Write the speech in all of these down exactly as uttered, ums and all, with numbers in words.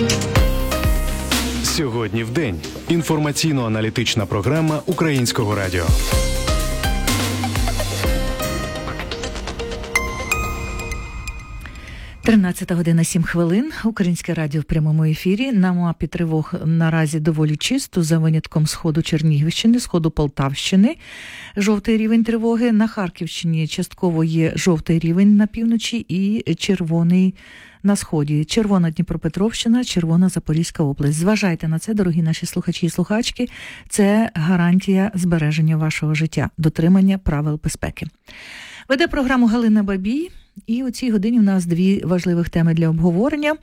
Сьогодні в день. Інформаційно-аналітична програма Українського радіо. тринадцята година сім хвилин. Українське радіо в прямому ефірі. На мапі тривог наразі доволі чисто, за винятком сходу Чернігівщини, сходу Полтавщини. Жовтий рівень тривоги. На Харківщині частково є жовтий рівень на півночі і червоний на сході. Червона Дніпропетровщина, червона Запорізька область. Зважайте на це, дорогі наші слухачі і слухачки. Це гарантія збереження вашого життя, дотримання правил безпеки. Веде програму Галина Бабій. І у цій годині в нас дві важливих теми для обговорення.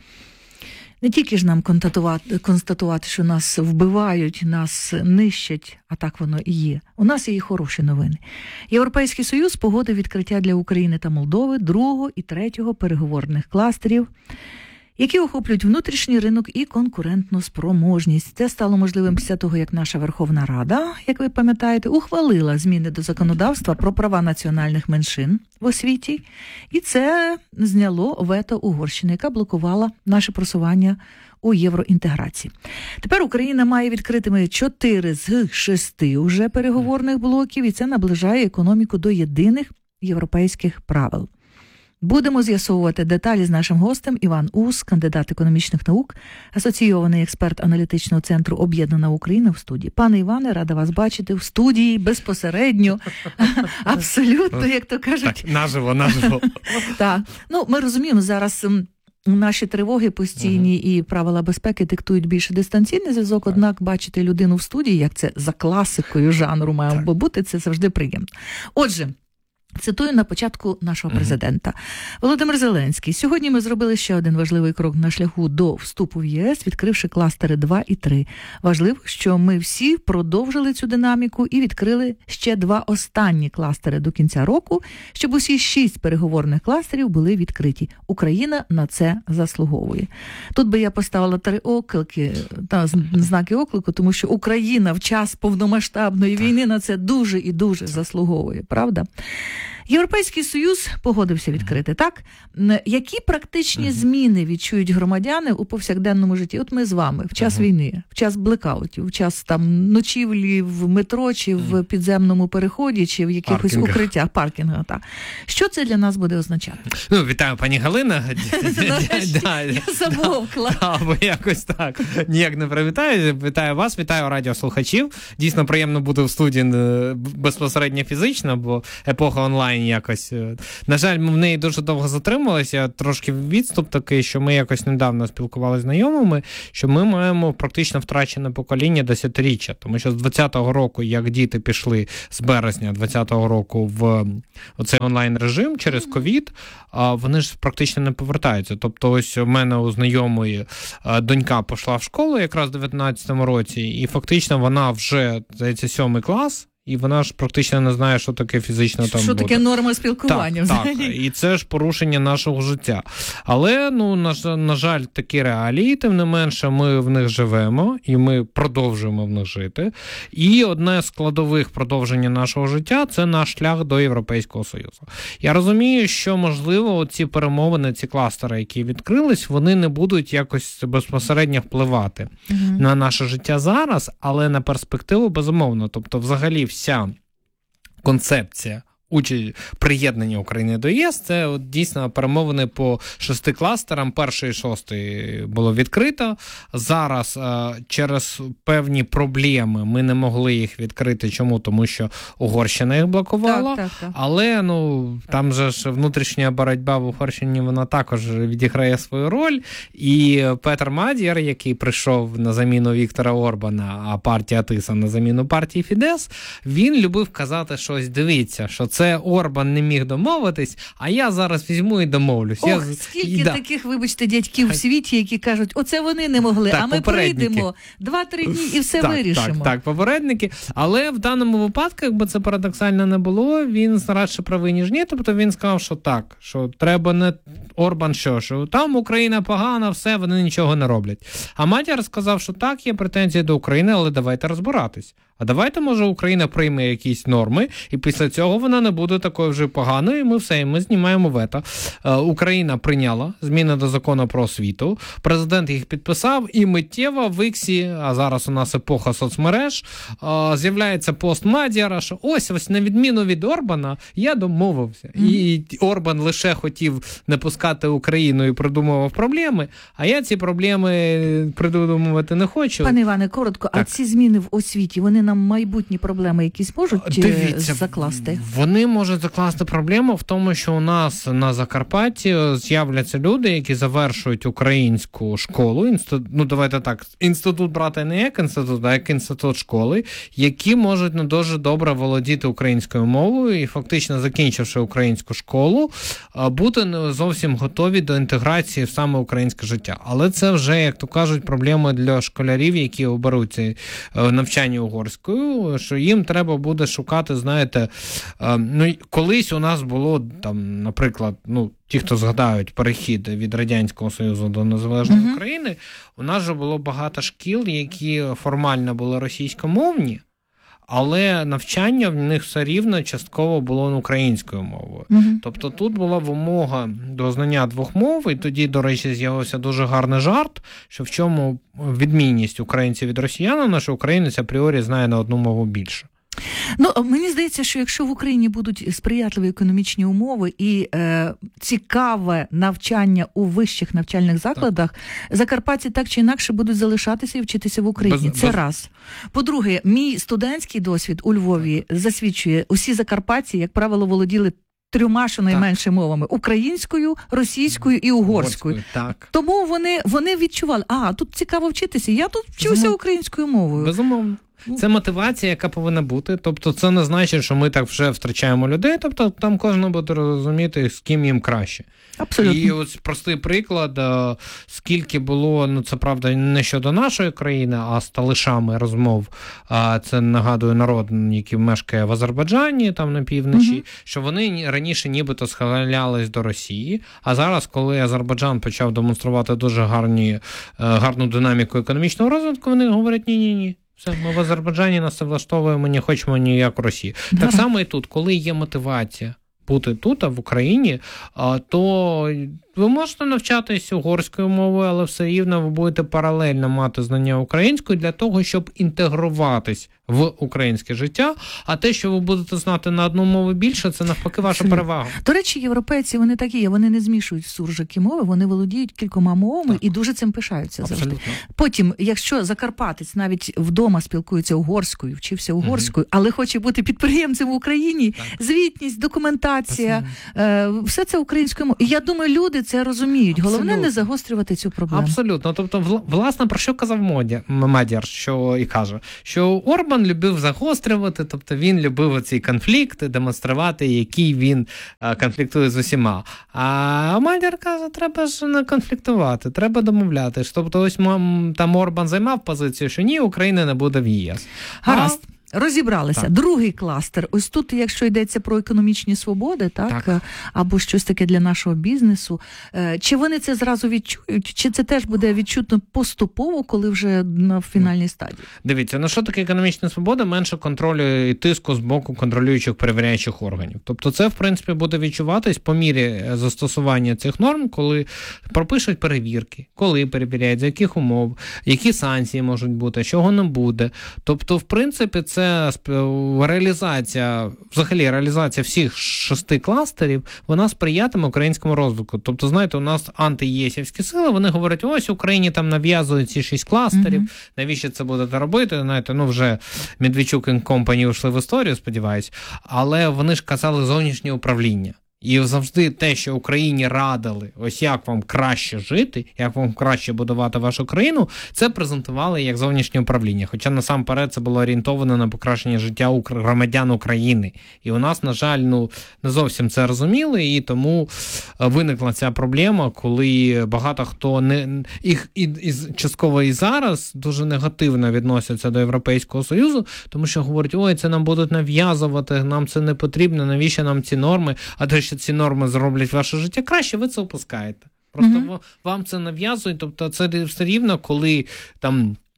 Не тільки ж нам констатувати, констатувати, що нас вбивають, нас нищать, а так воно і є. У нас є і хороші новини. Європейський Союз погодив відкриття для України та Молдови другого і третього переговорних кластерів, які охоплюють внутрішній ринок і конкурентну спроможність. Це стало можливим після того, як наша Верховна Рада, як ви пам'ятаєте, ухвалила зміни до законодавства про права національних меншин в освіті, і це зняло вето Угорщини, яка блокувала наше просування у євроінтеграції. Тепер Україна має відкритими чотири з шести уже переговорних блоків, і це наближає економіку до єдиних європейських правил. Будемо з'ясовувати деталі з нашим гостем. Іван Ус, кандидат економічних наук, асоційований експерт аналітичного центру «Об'єднана Україна» в студії. Пане Іване, рада вас бачити в студії безпосередньо, абсолютно, як то кажуть. Так, наживо, наживо. Так, ну ми розуміємо, зараз наші тривоги постійні uh-huh. і правила безпеки диктують більше дистанційний зв'язок, так. Однак бачити людину в студії, як це за класикою жанру має бути, це завжди приємно. Отже, цитую на початку нашого президента. Uh-huh. Володимир Зеленський. Сьогодні ми зробили ще один важливий крок на шляху до вступу в ЄС, відкривши кластери два і три. Важливо, що ми всі продовжили цю динаміку і відкрили ще два останні кластери до кінця року, щоб усі шість переговорних кластерів були відкриті. Україна на це заслуговує. Тут би я поставила три оклики, та знаки оклику, тому що Україна в час повномасштабної війни на це дуже і дуже заслуговує, правда? Європейський Союз погодився відкрити, так? Які практичні uh-huh. зміни відчують громадяни у повсякденному житті? От ми з вами в час uh-huh. війни, в час блекаутів, в час там ночівлі в метро, чи в підземному переході, чи в якихось Паркінгах. укриттях, паркінгах, так. Що це для нас буде означати? Ну, вітаю, пані Галина. Я замовкла. Або якось так. Ніяк не привітаю. Вітаю вас, вітаю радіослухачів. Дійсно приємно бути в студії безпосередньо фізично, бо епоха онлайн якось. На жаль, ми в неї дуже довго затрималися. Трошки відступ такий, що ми якось недавно спілкувалися з знайомими, що ми маємо практично втрачене покоління десятиріччя. Тому що з двадцятого року, як діти пішли з березня двадцятого року в оцей онлайн-режим через ковід, вони ж практично не повертаються. Тобто ось у мене у знайомої донька пішла в школу якраз в дев'ятнадцятому році, і фактично вона вже, здається, сьомий клас, і вона ж практично не знає, що таке фізично там що буде. Таке норма спілкування так, взагалі. Так, і це ж порушення нашого життя. Але, ну, на, на жаль, такі реалії, тим не менше, ми в них живемо, і ми продовжуємо в них жити. І одне з складових продовження нашого життя – це наш шлях до Європейського Союзу. Я розумію, що, можливо, ці перемовини, ці кластери, які відкрились, вони не будуть якось безпосередньо впливати угу. на наше життя зараз, але на перспективу, безумовно. Тобто, взагалі, вся концепція участь приєднання України до ЄС, це от дійсно перемовини по шести кластерам. Перший і шостий було відкрито. Зараз е, через певні проблеми ми не могли їх відкрити. Чому? Тому що Угорщина їх блокувала. Так, так, так. Але ну там же ж внутрішня боротьба в Угорщині, вона також відіграє свою роль. І Петр Мадєр, який прийшов на заміну Віктора Орбана, а партія Тиса на заміну партії Фідес, він любив казати щось, дивіться, що це Це Орбан не міг домовитись, а я зараз візьму і домовлюсь. Ох, я... скільки і, таких, да. вибачте, дядьків в світі, які кажуть, оце вони не могли, так, а ми прийдемо два-три дні і все так, вирішимо. Так, так, попередники. Але в даному випадку, якби це парадоксально не було, він радше правий, ніж ні. Тобто він сказав, що так, що треба не Орбан, що, що там Україна погана, все, вони нічого не роблять. А Мадєр сказав, що так, є претензії до України, але давайте розбиратись. А давайте, може, Україна прийме якісь норми, і після цього вона не буде такою вже поганою, і ми все, і ми знімаємо вето. Е, Україна прийняла зміни до закону про освіту, президент їх підписав, і миттєво в Іксі, а зараз у нас епоха соцмереж, е, з'являється пост Мадяра, що ось, ось на відміну від Орбана, я домовився. Mm-hmm. І Орбан лише хотів не пускати Україну і придумував проблеми, а я ці проблеми придумувати не хочу. Пане Іване, коротко, так. А ці зміни в освіті, вони нам майбутні проблеми якісь можуть Дивіться, закласти? Вони можуть закласти проблему в тому, що у нас на Закарпатті з'являться люди, які завершують українську школу, інститут, ну давайте так, інститут брати не як інститут, а як інститут школи, які можуть не дуже добре володіти українською мовою і фактично закінчивши українську школу, бути не зовсім готові до інтеграції в саме українське життя. Але це вже, як то кажуть, проблема для школярів, які оберуть це навчання угорською, що їм треба буде шукати, знаєте, ну, колись у нас було, там, наприклад, ну, ті, хто згадають перехід від Радянського Союзу до незалежної uh-huh. України, у нас же було багато шкіл, які формально були російськомовні, але навчання в них все рівно частково було українською мовою. Uh-huh. Тобто тут була вимога до знання двох мов, і тоді, до речі, з'явився дуже гарний жарт, що в чому відмінність українців від росіян, що українець апріорі знає на одну мову більше. Ну, мені здається, що якщо в Україні будуть сприятливі економічні умови і е, цікаве навчання у вищих навчальних закладах, так. закарпатці так чи інакше будуть залишатися і вчитися в Україні. Без, Це без... раз. По-друге, мій студентський досвід у Львові засвідчує, усі закарпатці, як правило, володіли трьома щонайменше мовами – українською, російською і угорською. угорською так. Тому вони, вони відчували, а, тут цікаво вчитися, я тут вчуся Безумовно. українською мовою. Безумовно. Це мотивація, яка повинна бути. Тобто це не значить, що ми так вже втрачаємо людей. Тобто там кожен буде розуміти, з ким їм краще. Абсолютно. І ось простий приклад, скільки було, ну це правда не щодо нашої країни, а з талишами розмов. Це, нагадую, народ, який мешкає в Азербайджані, там на півночі, угу. що вони раніше нібито схилялись до Росії, а зараз, коли Азербайджан почав демонструвати дуже гарні, гарну динаміку економічного розвитку, вони говорять ні-ні-ні. Все, ми в Азербайджані нас це влаштовує, ми не хочемо ніяк Росії. Да. Так само і тут, коли є мотивація бути тут, а в Україні, то ви можете навчатися угорською мовою, але все рівно ви будете паралельно мати знання української для того, щоб інтегруватись в українське життя, а те, що ви будете знати на одну мову більше, це навпаки ваша перевага. До речі, європейці, вони такі, вони не змішують суржики мови, вони володіють кількома мовами так. і дуже цим пишаються завжди. Абсолютно. Потім, якщо закарпатець навіть вдома спілкується угорською, вчився угорською, угу. але хоче бути підприємцем в Україні, так. звітність, документація, е, все це українською мовою. І я думаю, люди це розуміють. Абсолютно. Головне не загострювати цю проблему. Абсолютно. Тобто, власне, про що казав Мадяр, що і каже, що Орбан любив загострювати, тобто він любив оці конфлікти, демонструвати, який він конфліктує з усіма. А Мадяр каже, треба ж не конфліктувати, треба домовлятись. Тобто ось там Орбан займав позицію, що ні, Україна не буде в ЄС. Гаразд. А... Розібралися. Так. Другий кластер. Ось тут, якщо йдеться про економічні свободи, так, так, або щось таке для нашого бізнесу, чи вони це зразу відчують, чи це теж буде відчутно поступово, коли вже на фінальній стадії? Дивіться, ну що таке економічна свобода? Менше контролю і тиску з боку контролюючих, перевіряючих органів. Тобто це, в принципі, буде відчуватись по мірі застосування цих норм, коли пропишуть перевірки, коли перевіряють, за яких умов, які санкції можуть бути, чого не буде. Тобто, в принципі, це Це реалізація, взагалі реалізація всіх шести кластерів, вона сприятиме українському розвитку. Тобто, знаєте, у нас антиєсівські сили, вони говорять, ось Україні там нав'язують ці шість кластерів, mm-hmm. навіщо це будете робити? Знаєте, ну вже Медведчук і компанії ушли в історію, сподіваюсь, але вони ж казали зовнішнє управління. І завжди те, що Україні радили, ось як вам краще жити, як вам краще будувати вашу країну, це презентували як зовнішнє управління. Хоча насамперед це було орієнтовано на покращення життя громадян України. І у нас, на жаль, ну не зовсім це розуміли, і тому виникла ця проблема, коли багато хто не їх і, і частково і зараз дуже негативно відносяться до Європейського Союзу, тому що говорять, ой, це нам будуть нав'язувати, нам це не потрібно, навіщо нам ці норми, а те, що ці норми зроблять ваше життя краще, ви це опускаєте. Просто mm-hmm. вам це нав'язують, тобто це все рівно, коли там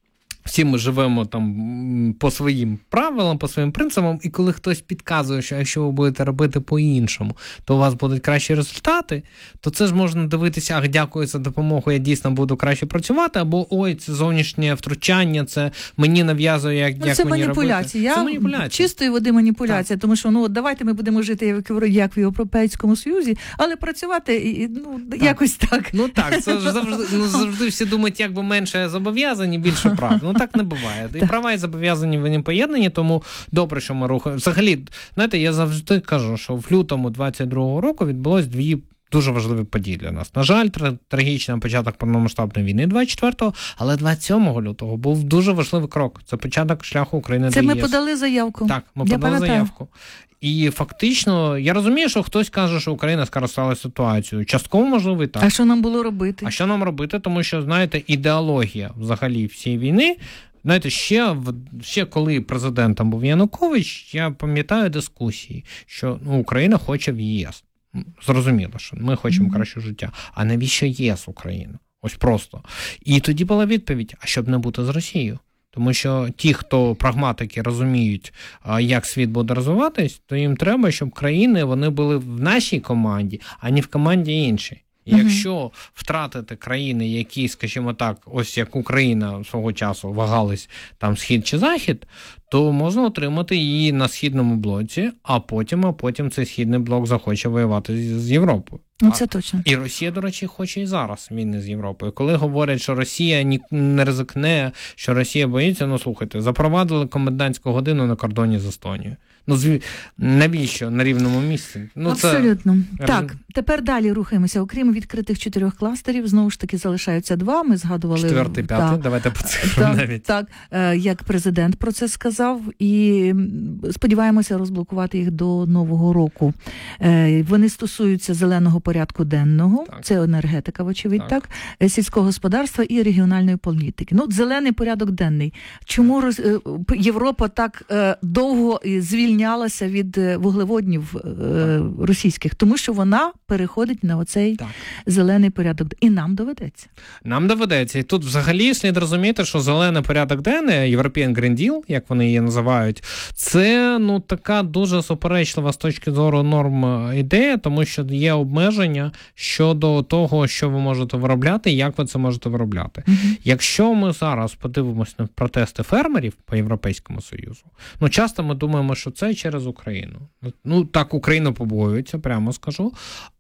всі ми живемо там по своїм правилам, по своїм принципам, і коли хтось підказує, що якщо ви будете робити по-іншому, то у вас будуть кращі результати, то це ж можна дивитися, ах, дякую за допомогу, я дійсно буду краще працювати, або ой, це зовнішнє втручання, це мені нав'язує, як, ну, як це мені маніпуляція. робити. Це маніпуляція. Чистої води маніпуляція, так. Тому що ну давайте ми будемо жити як в Європейському Союзі, але працювати ну так. якось так. Ну так, це ж завжди, ну, завжди всі думають, як би менше зобов'язані, більше прав. Ну так не буває. І права і зобов'язані вони поєднані, тому добре, що ми рухаємо. Взагалі, знаєте, я завжди кажу, що в лютому двадцять другого року відбулось дві дуже важливі події для нас. На жаль, трагічний початок повномасштабної війни двадцять четвертого, але двадцять сьомого лютого був дуже важливий крок. Це початок шляху України до ЄС. Це ми ЄС. подали заявку. Так, ми я подали пам'ятаю. заявку. І фактично, я розумію, що хтось каже, що Україна скористала ситуацією. Частково, можливо, і так. А що нам було робити? А що нам робити? Тому що, знаєте, ідеологія взагалі всієї війни, знаєте, ще, ще коли президентом був Янукович, я пам'ятаю дискусії, що ну, Україна хоче в ЄС. Зрозуміло, що ми хочемо mm-hmm. кращого життя. А навіщо ЄС Україна? Ось просто. І тоді була відповідь, а щоб не бути з Росією. Тому що ті, хто прагматики розуміють, як світ буде розвиватись, то їм треба, щоб країни вони були в нашій команді, а не в команді іншій. І якщо mm-hmm. втратити країни, які, скажімо так, ось як Україна свого часу вагались там схід чи захід, то можна отримати її на східному блоці, а потім, а потім цей східний блок захоче воювати з, з Європою. Ну, це точно. І Росія, до речі, хоче і зараз війни з Європою. Коли говорять, що Росія ні, не ризикне, що Росія боїться, ну, слухайте, запровадили комендантську годину на кордоні з Естонією. Ну, зві... навіщо на рівному місці? Ну, абсолютно. Це... Так, тепер далі рухаємося. Окрім відкритих чотирьох кластерів, знову ж таки залишаються два. Ми згадували... Четвертий, п'ятий, так, давайте по цифрам навіть. Так, як президент про це сказав, і сподіваємося розблокувати їх до Нового року. Вони стосуються зеленого порядку денного, так. Це енергетика, вочевидь, так. так, сільського господарства і регіональної політики. Ну, зелений порядок денний. Чому роз... Європа так довго звільняє звільнялася від вуглеводнів е, російських, тому що вона переходить на оцей так. зелений порядок. І нам доведеться. Нам доведеться. І тут взагалі слід розуміти, що зелений порядок денний, European Green Deal, як вони її називають, це ну така дуже суперечлива з точки зору норм ідея, тому що є обмеження щодо того, що ви можете виробляти і як ви це можете виробляти. Угу. Якщо ми зараз подивимося на протести фермерів по Європейському Союзу, ну часто ми думаємо, що це через Україну. Ну, так, Україна побоюється, прямо скажу,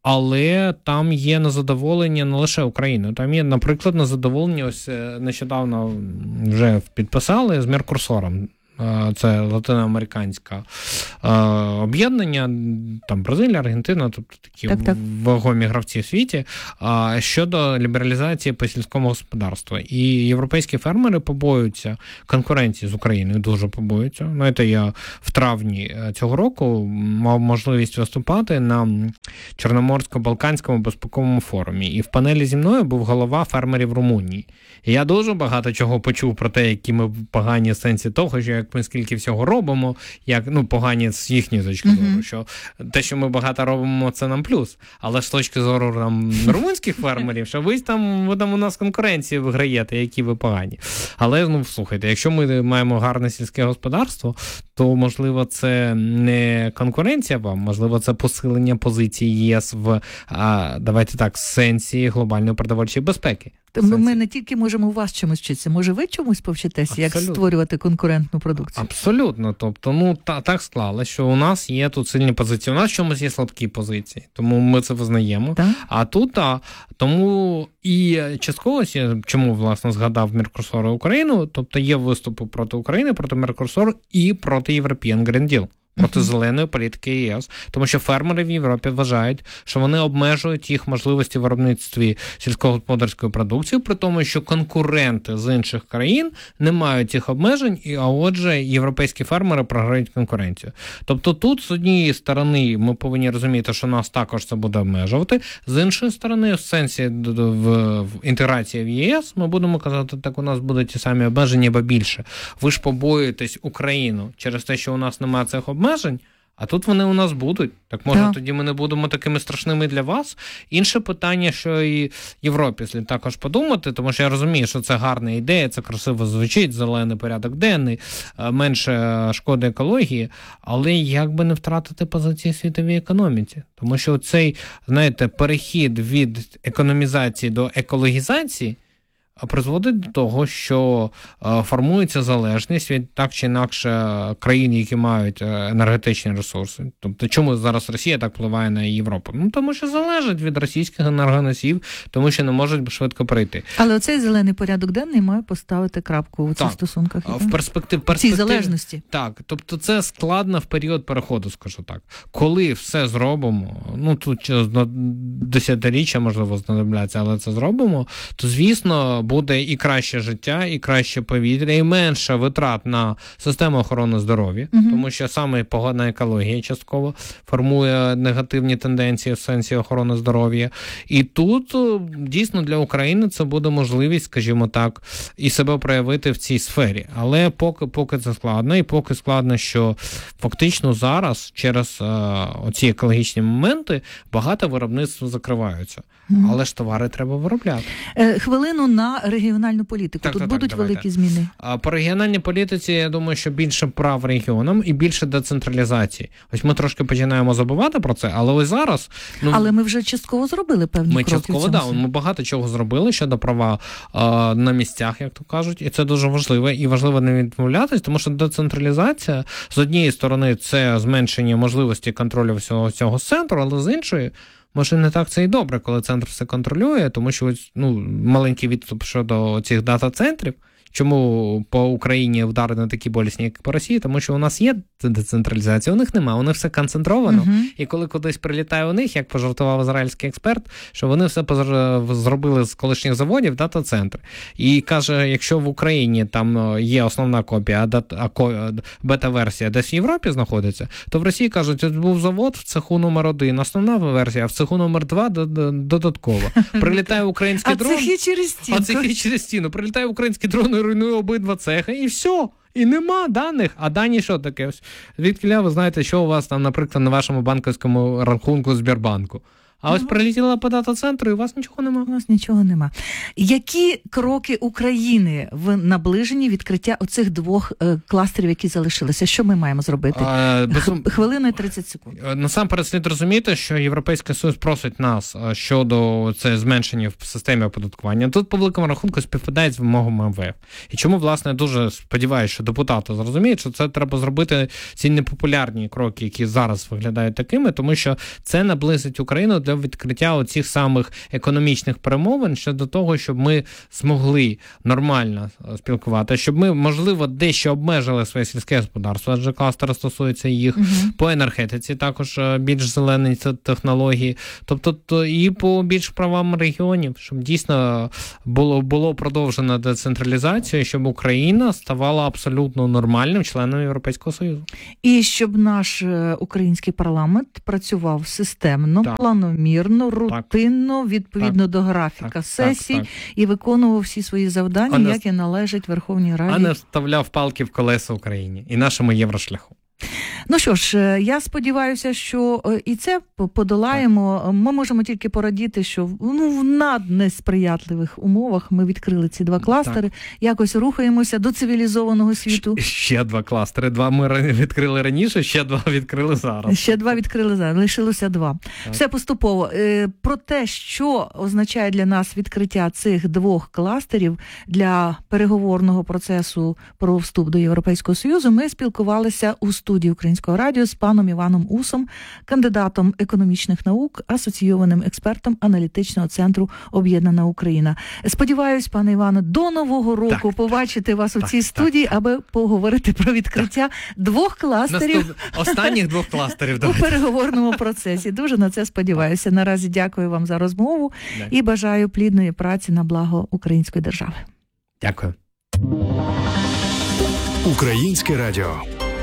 але там є незадоволення не лише України. Там є, наприклад, незадоволення, ось нещодавно вже підписали з Меркосуром. Це латиноамериканське об'єднання, там Бразилія, Аргентина, тобто такі так, так. вагомі гравці в світі, щодо лібералізації по сільському господарству. І європейські фермери побоюються конкуренції з Україною, дуже побоюються. Знаєте, я в травні цього року мав можливість виступати на Чорноморсько-Балканському безпековому форумі. І в панелі зі мною був голова фермерів Румунії. І я дуже багато чого почув про те, які ми погані в сенсі того, що як ми скільки всього робимо, як, ну, погані з їхньої точки зору, uh-huh. що те, що ми багато робимо, це нам плюс. Але з точки зору там, румунських фермерів, що ви там, ви там у нас конкуренції виграєте, які ви погані. Але, ну, слухайте, якщо ми маємо гарне сільське господарство, то, можливо, це не конкуренція вам, можливо, це посилення позиції ЄС в, а, давайте так, сенсі глобальної продовольчої безпеки. Тому ми не тільки можемо у вас чомусь вчитися, може ви чомусь повчитеся, як створювати конкурентну продукцію? Абсолютно. Тобто, ну, та, так склалося, що у нас є тут сильні позиції, у нас в чомусь є слабкі позиції, тому ми це визнаємо. Так? А тут, а, тому і частково, чому, власне, згадав Меркосур і Україну, тобто є виступи проти України, проти Меркосуру і проти European Green Deal. Проти uh-huh. зеленої політики ЄС. Тому що фермери в Європі вважають, що вони обмежують їх можливості в виробництві сільськогосподарської продукції, при тому, що конкуренти з інших країн не мають цих обмежень, а отже, європейські фермери програють конкуренцію. Тобто тут, з однієї сторони, ми повинні розуміти, що нас також це буде обмежувати, з іншої сторони, в сенсі в, в інтеграції в ЄС, ми будемо казати, так у нас будуть ті самі обмеження, або більше. Ви ж побоюєтесь Україну через те, що у нас немає цих обмежень, А тут вони у нас будуть. Так може так. тоді ми не будемо такими страшними для вас? Інше питання, що і Європі слід також подумати, тому що я розумію, що це гарна ідея, це красиво звучить, зелений порядок денний, менше шкоди екології, але як би не втратити позиції в світовій економіці? Тому що цей, знаєте, перехід від економізації до екологізації призводить до того, що формується залежність від так чи інакше країн, які мають енергетичні ресурси. Тобто, чому зараз Росія так впливає на Європу? Ну, тому що залежить від російських енергоносіїв, тому що не можуть швидко прийти. Але оцей зелений порядок денний має поставити крапку у цих так. стосунках. В перспектив, в цій залежності. Так, тобто це складно в період переходу, скажу так. Коли все зробимо, ну, тут десятиріччя, можливо, знадобляться, але це зробимо, то, звісно, буде і краще життя, і краще повітря, і менше витрат на систему охорони здоров'я, угу. тому що саме погана екологія частково формує негативні тенденції в сенсі охорони здоров'я. І тут дійсно для України це буде можливість, скажімо так, і себе проявити в цій сфері. Але поки, поки це складно, і поки складно, що фактично зараз через е, оці екологічні моменти багато виробництв закриваються. Mm-hmm. Але ж товари треба виробляти. Е, хвилину на регіональну політику. Так, Тут так, будуть так, великі зміни? А по регіональній політиці, я думаю, що більше прав регіонам і більше децентралізації. Ось ми трошки починаємо забувати про це, але ось зараз... Ну, але ми вже частково зробили певні ми кроки. Ми частково, так. Да, ми багато чого зробили щодо права а, на місцях, як то кажуть, і це дуже важливо. І важливо не відмовлятись, тому що децентралізація, з однієї сторони, це зменшення можливості контролю всього цього центру, але з іншої, може, не так це і добре, коли центр все контролює, тому що ну, маленький відступ щодо цих дата-центрів. Чому по Україні удари не такі болісні, як по Росії? Тому що у нас є децентралізація, у них немає, у них все концентровано. Uh-huh. І коли кудись прилітає у них, як пожартував ізраїльський експерт, що вони все зробили з колишніх заводів дата-центри. І каже, якщо в Україні там є основна копія, а бета-версія десь в Європі знаходиться, то в Росії кажуть, що був завод в цеху номер один, основна версія, а в цеху номер два додатково. Прилітає український дрон. А цехи через стіну. А цехи через стіну. Прилітає український дрон, руйнує обидва цехи, і все. І нема даних. А дані що таке? Звідкіля ви знаєте, що у вас там, наприклад, на вашому банківському рахунку Сбербанку? А ось прилетіла по дата-центру, і у вас нічого нема. У вас нічого нема. Які кроки України в наближенні відкриття оцих двох е, кластерів, які залишилися? Що ми маємо зробити? А, без... Хвилина і тридцять секунд. Насамперед слід розуміти, що Європейський Союз просить нас щодо це зменшення в системі оподаткування. Тут по великому рахунку співпадає з вимогами ем ве еф. І чому, власне, дуже сподіваюся, що депутати зрозуміють, що це треба зробити ці непопулярні кроки, які зараз виглядають такими, тому що це наблизить Україну до відкриття оцих самих економічних перемовин щодо того, щоб ми змогли нормально спілкуватися, щоб ми, можливо, дещо обмежили своє сільське господарство, адже кластери стосуються їх, угу. по енергетиці також більш зелені технології, тобто то і по більш правам регіонів, щоб дійсно було, було продовжено децентралізацію, щоб Україна ставала абсолютно нормальним членом Європейського Союзу. І щоб наш український парламент працював системно, так. планомірно, рутинно, відповідно так. до графіка так, сесій так, так. і виконував всі свої завдання, не... як і належить Верховній Раді. А не вставляв палки в колеса Україні і нашому єврошляху. Ну що ж, я сподіваюся, що і це подолаємо. Так. Ми можемо тільки порадіти, що ну, в наднесприятливих умовах ми відкрили ці два кластери, так. якось рухаємося до цивілізованого світу. Ще два кластери. Два ми відкрили раніше, ще два відкрили зараз. Ще два відкрили зараз, лишилося два. Так. Все поступово. Про те, що означає для нас відкриття цих двох кластерів для переговорного процесу про вступ до Європейського Союзу, ми спілкувалися у студії Українського радіо з паном Іваном Усом, кандидатом економічних наук, асоційованим експертом аналітичного центру «Об'єднана Україна». Сподіваюсь, пане Іване, до Нового року так, побачити вас так, у цій так, студії, так, аби поговорити про відкриття так. двох кластерів. Наступ... Останніх двох кластерів. У переговорному процесі. Дуже на це сподіваюся. Наразі дякую вам за розмову так. і бажаю плідної праці на благо української держави. Дякую. Українське радіо.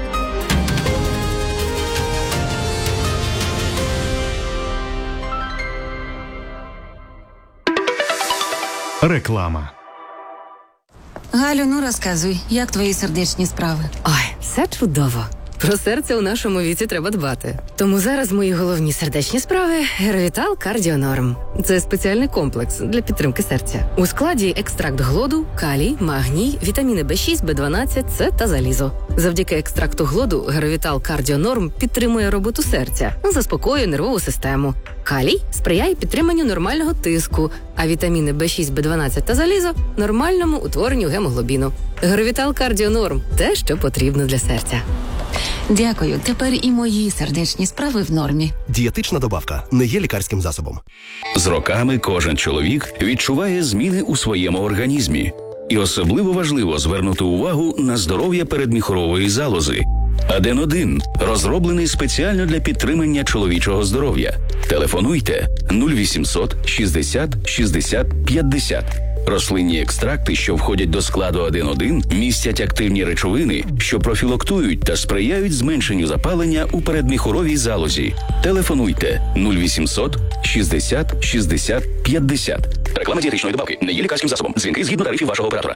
Реклама. Галю, ну розказуй, як твої сердечні справи? Ой, все чудово. Про серце у нашому віці треба дбати. Тому зараз мої головні сердечні справи – Геровітал Кардіонорм. Це спеціальний комплекс для підтримки серця. У складі екстракт глоду, калій, магній, вітаміни бе шість, бе дванадцять, С та залізо. Завдяки екстракту глоду Геровітал Кардіонорм підтримує роботу серця, заспокоює нервову систему. Калій сприяє підтриманню нормального тиску, а вітаміни бе шість, бе дванадцять та залізо – нормальному утворенню гемоглобіну. Геровітал Кардіонорм – те, що потрібно для серця. Дякую. Тепер і мої сердечні справи в нормі. Дієтична добавка не є лікарським засобом. З роками кожен чоловік відчуває зміни у своєму організмі. І особливо важливо звернути увагу на здоров'я передміхорової залози. Аден один розроблений спеціально для підтримання чоловічого здоров'я. Телефонуйте нуль вісімсот шістдесят шістдесят п'ятдесят. Рослинні екстракти, що входять до складу Аден один, містять активні речовини, що профілактують та сприяють зменшенню запалення у передміхоровій залозі. Телефонуйте нуль вісімсот шістдесят шістдесят п'ятдесят. Реклама дієтичної добавки не є лікарським засобом. Дзвінки згідно тарифів вашого оператора.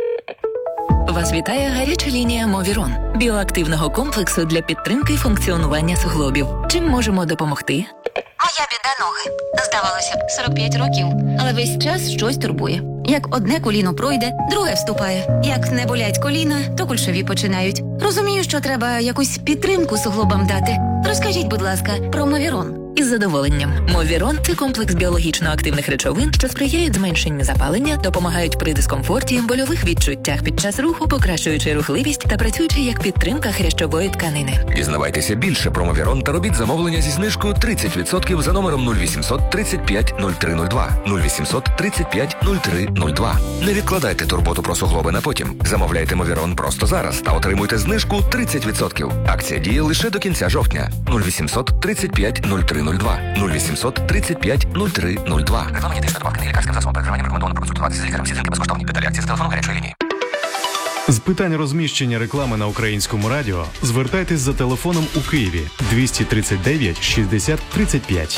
Вас вітає гаряча лінія Мовірон – біоактивного комплексу для підтримки функціонування суглобів. Чим можемо допомогти? Моя біда – ноги. Здавалося б, сорок п'ять років, але весь час щось турбує. Як одне коліно пройде, друге вступає. Як не болять коліна, то кульшові починають. Розумію, що треба якусь підтримку суглобам дати. Розкажіть, будь ласка, про Мовірон. Із задоволенням. Мовірон – це комплекс біологічно активних речовин, що сприяють зменшенню запалення, допомагають при дискомфорті, больових відчуттях під час руху, покращуючи рухливість та працюючи як підтримка хрящової тканини. Дізнавайтеся більше про Мовірон та робіть замовлення зі знижкою тридцять відсотків за номером нуль вісімсот тридцять п'ять нуль три нуль два. нуль вісімсот тридцять п'ять нуль три нуль два. Не відкладайте турботу про суглоби на потім. Замовляйте Мовірон просто зараз та отримуйте знижку тридцять відсотків. Акція діє лише до кінця жовтня. нуль вісімсот тридцять п'ять нуль три нуль два. нуль вісімсот тридцять п'ять нуль три нуль два. Реклама дієтична добавка не є лікарським засобом. Перед вживанням рекомендовано проконсультуватися з лікарем. Всі дзвінки безкоштовні. Деталі акції з телефону гарячої лінії. З питань розміщення реклами на Українському радіо звертайтесь за телефоном у Києві двісті тридцять дев'ять шістдесят тридцять п'ять.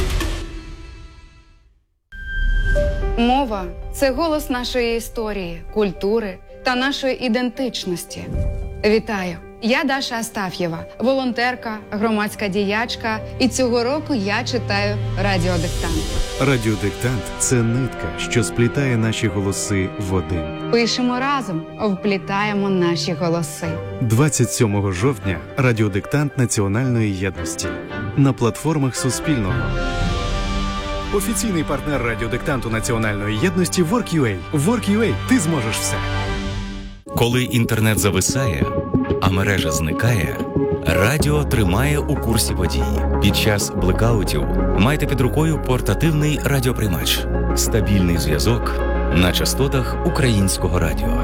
Мова – це голос нашої історії, культури та нашої ідентичності. Вітаю! Я Даша Астаф'єва, волонтерка, громадська діячка, і цього року я читаю радіодиктант. Радіодиктант – це нитка, що сплітає наші голоси в один. Пишемо разом, вплітаємо наші голоси. двадцять сьомого жовтня радіодиктант Національної єдності на платформах Суспільного. Офіційний партнер радіодиктанту Національної єдності WorkUA. WorkUA – ти зможеш все. Коли інтернет зависає, а мережа зникає, радіо тримає у курсі подій. Під час блекаутів майте під рукою портативний радіоприймач. Стабільний зв'язок на частотах Українського радіо.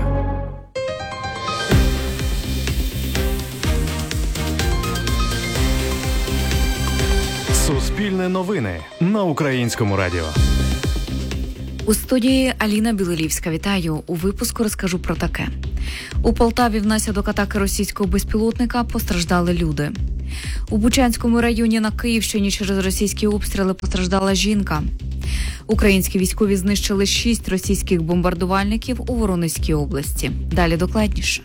Суспільне новини на Українському радіо. У студії Аліна Білолівська. Вітаю. У випуску розкажу про таке. У Полтаві внаслідок атаки російського безпілотника постраждали люди. У Бучанському районі на Київщині через російські обстріли постраждала жінка. Українські військові знищили шість російських бомбардувальників у Воронезькій області. Далі докладніше.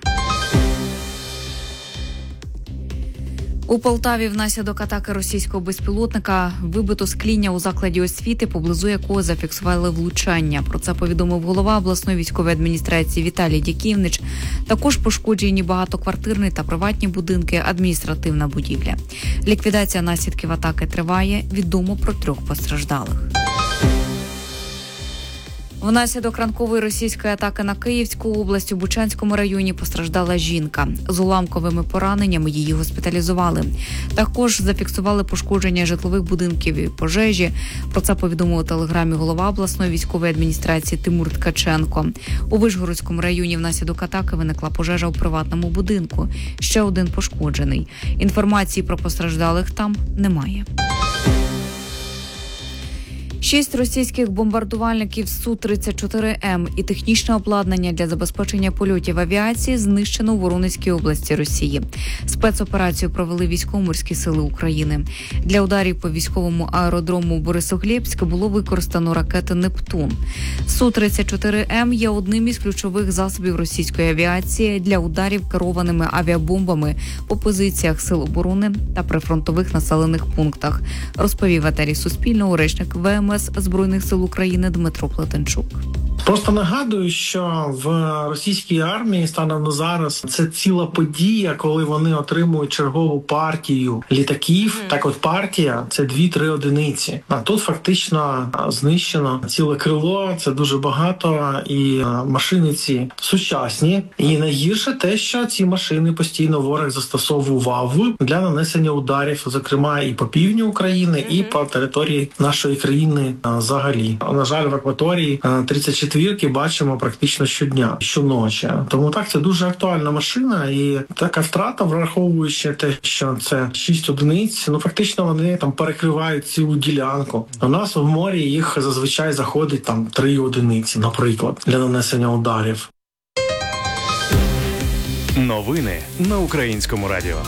У Полтаві внаслідок атаки російського безпілотника вибито скління у закладі освіти, поблизу якого зафіксували влучання. Про це повідомив голова обласної військової адміністрації Віталій Дяківнич. Також пошкоджені багатоквартирні та приватні будинки, адміністративна будівля. Ліквідація наслідків атаки триває. Відомо про трьох постраждалих. Внаслідок ранкової російської атаки на Київську область у Бучанському районі постраждала жінка. З уламковими пораненнями її госпіталізували. Також зафіксували пошкодження житлових будинків і пожежі. Про це повідомив у телеграмі голова обласної військової адміністрації Тимур Ткаченко. У Вишгородському районі внаслідок атаки виникла пожежа у приватному будинку. Ще один пошкоджений. Інформації про постраждалих там немає. Шість російських бомбардувальників Су тридцять чотири М і технічне обладнання для забезпечення польотів авіації знищено у Воронезькій області Росії. Спецоперацію провели військово-морські сили України. Для ударів по військовому аеродрому Борисоглєбськ було використано ракети «Нептун». Су тридцять чотири М є одним із ключових засобів російської авіації для ударів керованими авіабомбами по позиціях сил оборони та прифронтових населених пунктах, розповів в етері Суспільного речник Ве Ем Ес Збройних сил України Дмитро Плетенчук. Просто нагадую, що в російській армії станом на зараз це ціла подія, коли вони отримують чергову партію літаків. Mm. Так от партія – це дві-три одиниці. А тут фактично знищено ціле крило, це дуже багато, і машини ці сучасні. І найгірше те, що ці машини постійно ворог застосовував для нанесення ударів, зокрема і по півдню України, mm-hmm. і по території нашої країни взагалі. На жаль, в акваторії тридцять четвірки бачимо практично щодня, щоночі. Тому так, це дуже актуальна машина, і така втрата, враховуючи те, що це шість одиниць, ну фактично вони там перекривають цілу ділянку. У нас в морі їх зазвичай заходить там три одиниці, наприклад, для нанесення ударів. Новини на Українському радіо.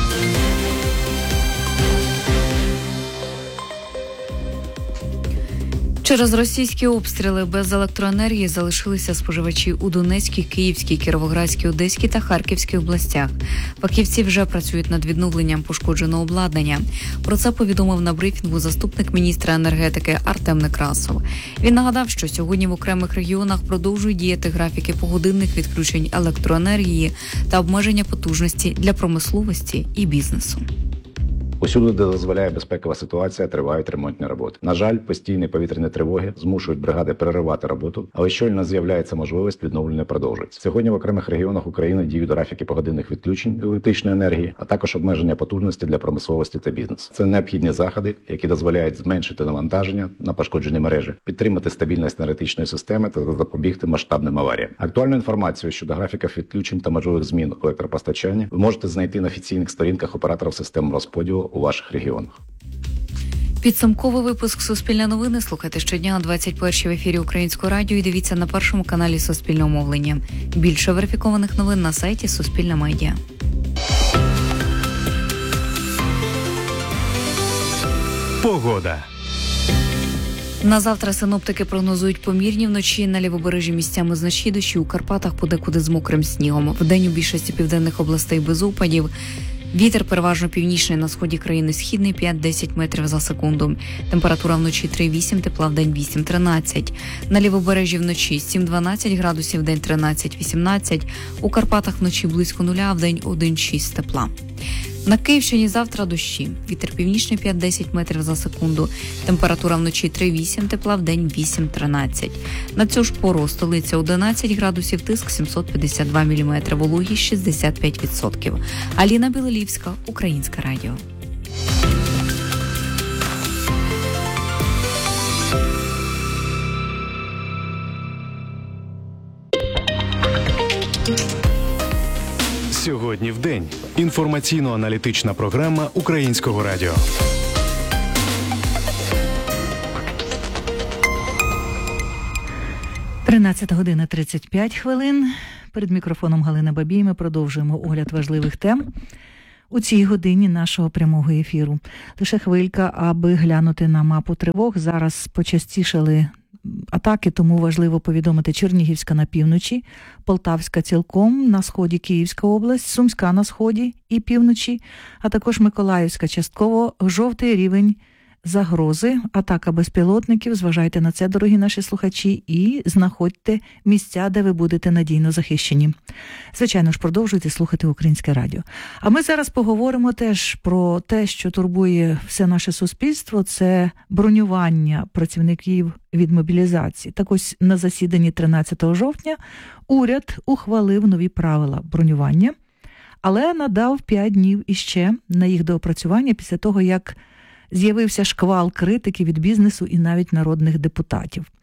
Через російські обстріли без електроенергії залишилися споживачі у Донецькій, Київській, Кіровоградській, Одеській та Харківській областях. Фахівці вже працюють над відновленням пошкодженого обладнання. Про це повідомив на брифінгу заступник міністра енергетики Артем Некрасов. Він нагадав, що сьогодні в окремих регіонах продовжують діяти графіки погодинних відключень електроенергії та обмеження потужності для промисловості і бізнесу. Усюди, де дозволяє безпекова ситуація, тривають ремонтні роботи. На жаль, постійні повітряні тривоги змушують бригади переривати роботу, але щойно з'являється можливість, відновлення продовжується. Сьогодні в окремих регіонах України діють графіки погодинних відключень електричної енергії, а також обмеження потужності для промисловості та бізнесу. Це необхідні заходи, які дозволяють зменшити навантаження на пошкоджені мережі, підтримати стабільність енергетичної системи та запобігти масштабним аваріям. Актуальну інформацію щодо графіків відключень та можливих змін електропостачання ви можете знайти на офіційних сторінках операторів систем розподілу у ваших регіонах. Підсумковий випуск «Суспільне новини» слухайте щодня о двадцять першій в ефірі Українського радіо і дивіться на першому каналі Суспільного мовлення. Більше верифікованих новин на сайті Суспільне медіа. Погода. На завтра синоптики прогнозують помірні вночі, на лівобережжі місцями значні дощі, у Карпатах подекуди з мокрим снігом. Вдень у більшості південних областей без опадів. Вітер переважно північний, на сході країни східний п'ять-десять метрів за секунду. Температура вночі три-вісім, тепла вдень вісім-тринадцять. На лівобережжі вночі сім-дванадцять градусів, вдень тринадцять-вісімнадцять. У Карпатах вночі близько нуля, а вдень один-шість тепла. На Київщині завтра дощі. Вітер північний п'ять-десять метрів за секунду. Температура вночі три-вісім, тепла вдень вісім-тринадцять. На цю ж пору столиця одинадцять градусів, тиск сімсот п'ятдесят два міліметри, вологість шістдесят п'ять відсотків. Аліна Білолівська, Українське радіо. Сьогодні в день. Інформаційно-аналітична програма Українського радіо. тринадцята година тридцять п'ять хвилин. Перед мікрофоном Галина Бабій ми продовжуємо огляд важливих тем у цій годині нашого прямого ефіру. Лише хвилька, аби глянути на мапу тривог. Зараз почастішали атаки, тому важливо повідомити: Чернігівська на півночі, Полтавська цілком, на сході Київська область, Сумська на сході і півночі, а також Миколаївська частково, жовтий рівень загрози, атака безпілотників. Зважайте на це, дорогі наші слухачі, і знаходьте місця, де ви будете надійно захищені. Звичайно ж, продовжуйте слухати Українське радіо. А ми зараз поговоримо теж про те, що турбує все наше суспільство, це бронювання працівників від мобілізації. Так ось на засіданні тринадцятого жовтня уряд ухвалив нові правила бронювання, але надав п'ять днів іще на їх доопрацювання після того, як з'явився шквал критики від бізнесу і навіть народних депутатів.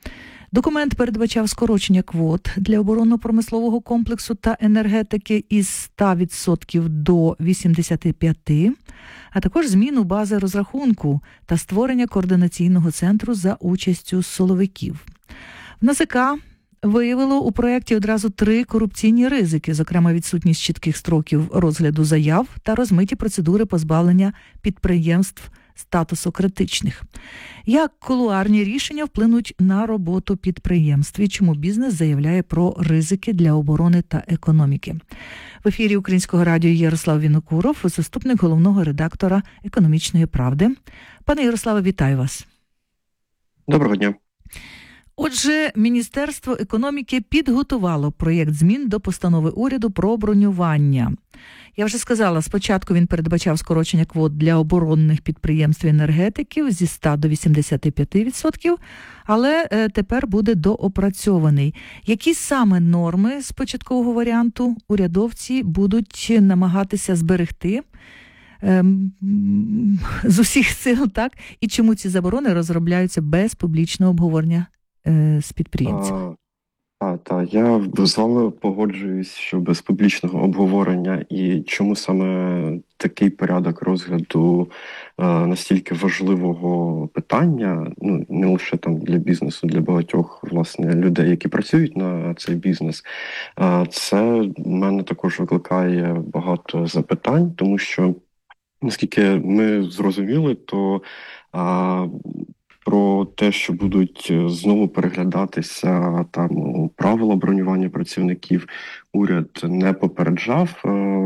Документ передбачав скорочення квот для оборонно-промислового комплексу та енергетики із ста відсотків до вісімдесят п'ять відсотків, а також зміну бази розрахунку та створення координаційного центру за участю силовиків. В НАЗК виявило у проєкті одразу три корупційні ризики, зокрема відсутність чітких строків розгляду заяв та розмиті процедури позбавлення підприємств статусу критичних. Як кулуарні рішення вплинуть на роботу підприємств і чому бізнес заявляє про ризики для оборони та економіки? В ефірі Українського радіо Ярослав Вінокуров, заступник головного редактора «Економічної правди». Пане Ярославе, вітаю вас. Доброго дня. Отже, Міністерство економіки підготувало проєкт змін до постанови уряду про бронювання. Я вже сказала, спочатку він передбачав скорочення квот для оборонних підприємств і енергетиків зі ста до вісімдесят п'ять відсотків, але тепер буде доопрацьований. Які саме норми з початкового варіанту урядовці будуть намагатися зберегти ем, з усіх сил, так? І чому ці заборони розробляються без публічного обговорення е, з підприємцями? А, та, я з вами погоджуюсь, що без публічного обговорення і чому саме такий порядок розгляду е, настільки важливого питання, ну, не лише там для бізнесу, для багатьох, власне, людей, які працюють на цей бізнес, е, це в мене також викликає багато запитань, тому що, наскільки ми зрозуміли, то е, про те, що будуть знову переглядатися там правила бронювання працівників, уряд не попереджав.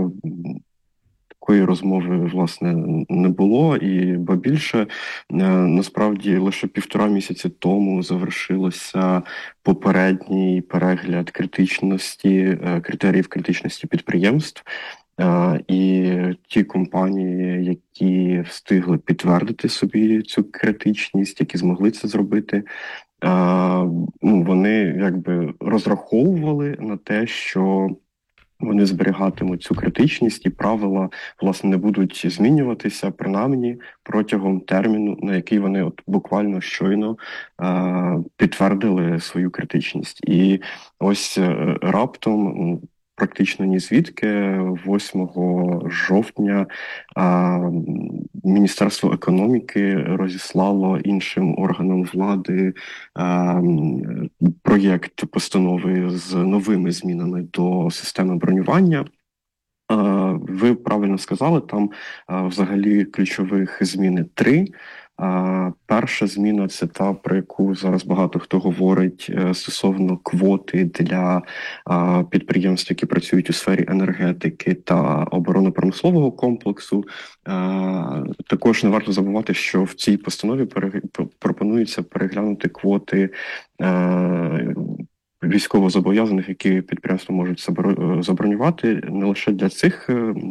Такої розмови, власне, не було. І, ба більше, насправді, лише півтора місяці тому завершилося попередній перегляд критичності, критеріїв критичності підприємств. Uh, і ті компанії, які встигли підтвердити собі цю критичність, які змогли це зробити, uh, ну, вони якби розраховували на те, що вони зберігатимуть цю критичність і правила, власне, не будуть змінюватися, принаймні, протягом терміну, на який вони от буквально щойно uh, підтвердили свою критичність. І ось uh, раптом практично ні звідки восьмого жовтня а, Міністерство економіки розіслало іншим органам влади а, проєкт постанови з новими змінами до системи бронювання. А, ви правильно сказали, там а, взагалі ключових зміни три. А, перша зміна – це та, про яку зараз багато хто говорить стосовно квоти для а, підприємств, які працюють у сфері енергетики та оборонно-промислового комплексу. А, також не варто забувати, що в цій постанові перег... пропонується переглянути квоти а, військовозобов'язаних, які підприємства можуть забронювати не лише для цих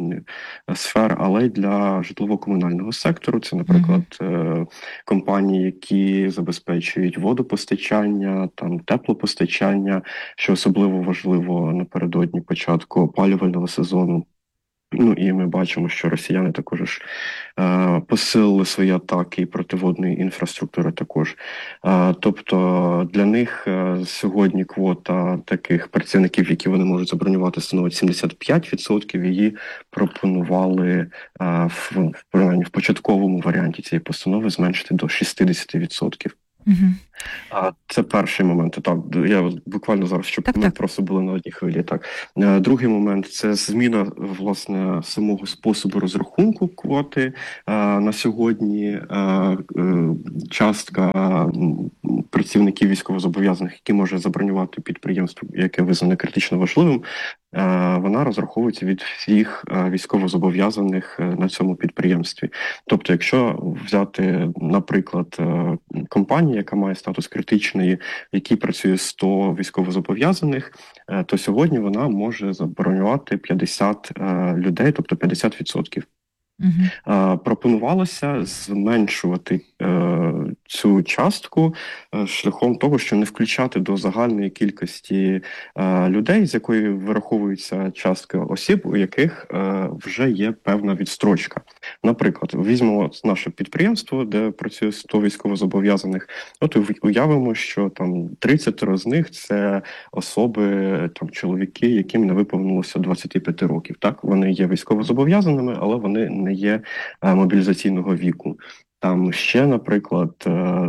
сфер, але й для житлово-комунального сектору. Це, наприклад, mm-hmm. компанії, які забезпечують водопостачання, там теплопостачання, що особливо важливо напередодні початку опалювального сезону. Ну і ми бачимо, що росіяни також е, посилили свої атаки і противодної інфраструктури також. Е, тобто для них е, сьогодні квота таких працівників, які вони можуть забронювати, становить сімдесят п'ять відсотків. Її пропонували е, в, в, в початковому варіанті цієї постанови зменшити до шістдесят відсотків. Угу. А це перший момент. Так, я буквально зараз, щоб так, ми так. просто були на одній хвилі. Так, другий момент – це зміна власне самого способу розрахунку квоти. На сьогодні частка працівників військовозобов'язаних, які може забронювати підприємство, яке визнане критично важливим, вона розраховується від всіх військовозобов'язаних на цьому підприємстві. Тобто, якщо взяти, наприклад, компанію, яка має статус критичної, в якій працює сто військовозобов'язаних, то сьогодні вона може забронювати п'ятдесят людей, тобто п'ятдесят відсотків. Uh-huh. Пропонувалося зменшувати е, цю частку е, шляхом того, що не включати до загальної кількості е, людей, з якої вираховується частка осіб, у яких е, вже є певна відстрочка. Наприклад, візьмемо наше підприємство, де працює сто військовозобов'язаних. От уявимо, що там тридцять з них це особи, там чоловіки, яким не виповнилося двадцять п'ять років. Так, вони є військовозобов'язаними, але вони не є мобілізаційного віку. Там ще, наприклад,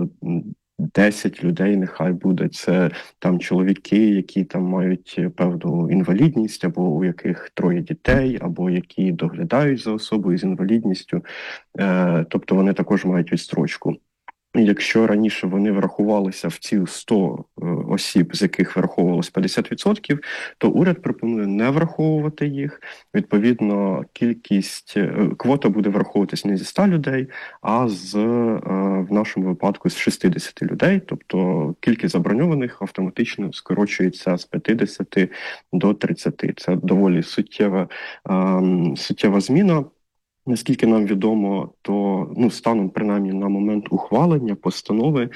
десять людей, нехай буде, це там чоловіки, які там мають певну інвалідність, або у яких троє дітей, або які доглядають за особою з інвалідністю. Тобто вони також мають відстрочку. Якщо раніше вони врахувалися в ці сто осіб, з яких враховувалось п'ятдесят відсотків, то уряд пропонує не враховувати їх. Відповідно, кількість, квота буде враховуватись не зі ста людей, а з, в нашому випадку, з шістдесят людей. Тобто кількість заброньованих автоматично скорочується з п'ятдесят до тридцяти. Це доволі суттєва, суттєва зміна. Наскільки нам відомо, то ну, станом, принаймні, на момент ухвалення постанови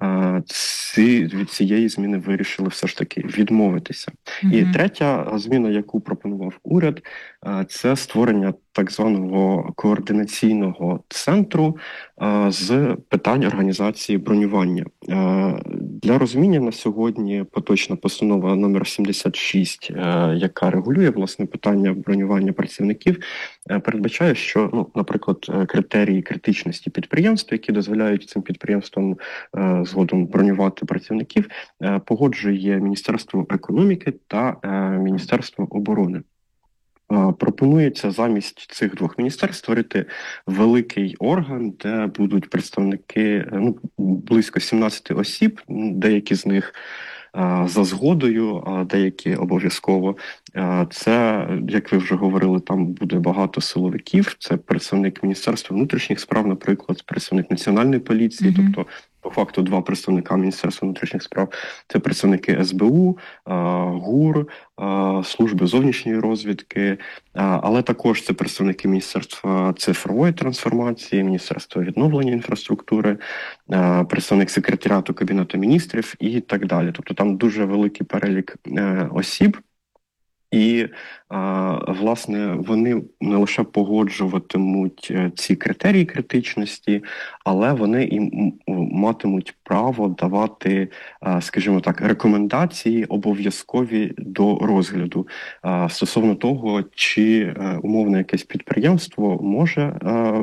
ці, від цієї зміни вирішили все ж таки відмовитися. Mm-hmm. І третя зміна, яку пропонував уряд, це створення так званого координаційного центру з питань організації бронювання. Для розуміння на сьогодні поточна постанова номер сімдесят шість, яка регулює власне питання бронювання працівників, передбачає, що, ну, наприклад, критерії критичності підприємств, які дозволяють цим підприємствам згодом бронювати працівників, погоджує Міністерство економіки та Міністерство оборони. Пропонується замість цих двох міністерств створити великий орган, де будуть представники, ну, близько сімнадцять осіб, деякі з них а, за згодою, а деякі обов'язково. А, це, як ви вже говорили, там буде багато силовиків, це представник Міністерства внутрішніх справ, наприклад, представник Національної поліції, mm-hmm. тобто по факту два представника Міністерства внутрішніх справ, це представники ес бе у, ГУР, Служби зовнішньої розвідки, але також це представники Міністерства цифрової трансформації, Міністерства відновлення інфраструктури, представник секретаріату Кабінету міністрів і так далі. Тобто там дуже великий перелік осіб. І, власне, вони не лише погоджуватимуть ці критерії критичності, але вони і матимуть право давати, скажімо так, рекомендації обов'язкові до розгляду стосовно того, чи умовне якесь підприємство може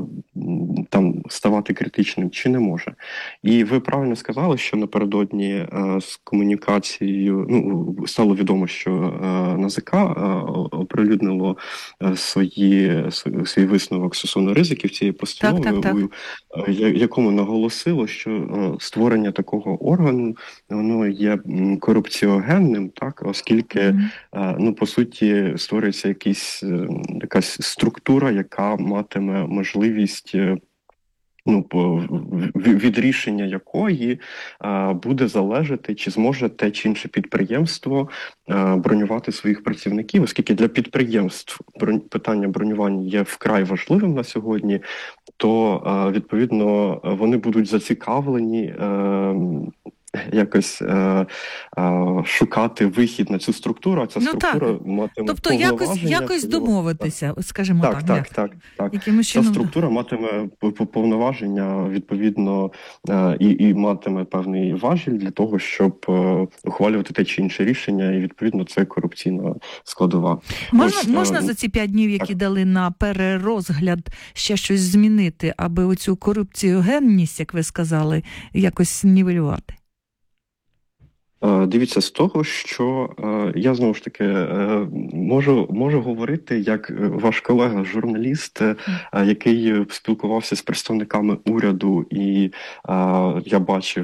там ставати критичним, чи не може. І ви правильно сказали, що напередодні з комунікацією, ну, стало відомо, що НАЗК оприлюднило свої, свій висновок стосовно ризиків цієї постанови, так, так, так. у якому наголосило, що створення такого органу, воно є корупціогенним, так, оскільки, mm-hmm. ну, по суті, створюється якийсь, якась структура, яка матиме можливість, ну, від рішення якої а, буде залежати, чи зможе те чи інше підприємство а, бронювати своїх працівників, оскільки для підприємств бронь, питання бронювання є вкрай важливим на сьогодні, то, а, відповідно, вони будуть зацікавлені а, якось е, е, шукати вихід на цю структуру, а ця ну, структура так. матиме тобто якось, якось домовитися, скажімо так. так. Так, так, так. так. Ця структура матиме повноваження, відповідно, е, і, і матиме певний важіль для того, щоб е, ухвалювати те чи інше рішення, і, відповідно, це корупційна складова. Можна, Ось, можна е, за ці п'ять днів, які так. дали на перерозгляд, ще щось змінити, аби оцю корупціогенність, як ви сказали, якось нівелювати? Дивіться, з того, що е, я, знову ж таки, е, можу, можу говорити як ваш колега-журналіст, е, який спілкувався з представниками уряду, і е, я бачив